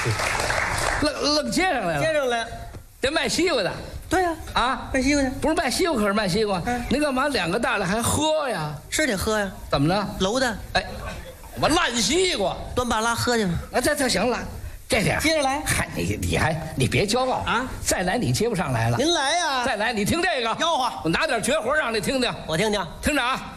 愣接上来了。 接上来， 这卖西瓜的对呀， 啊， 卖西瓜去， 不是卖西瓜可是卖西瓜。 嗯您干嘛两个大的还喝呀？ 是得喝呀， 怎么了？ 楼的哎，我烂西瓜。 端巴拉喝去吗？ 啊，这行了，这点接着来嗨，你别骄傲啊！ 再来你接不上来了。 您来呀， 再来，你听这个吆喝我拿点绝活让你听听， 我听听。 听着啊。